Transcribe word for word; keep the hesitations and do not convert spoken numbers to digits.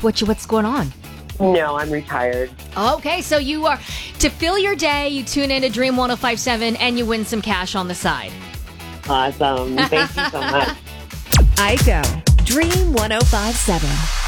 What you, what's going on? No, I'm retired. Okay, so you are, to fill your day, you tune in to Dream one oh five seven and you win some cash on the side. Awesome. Thank you so much. I Go. Dream one oh five seven.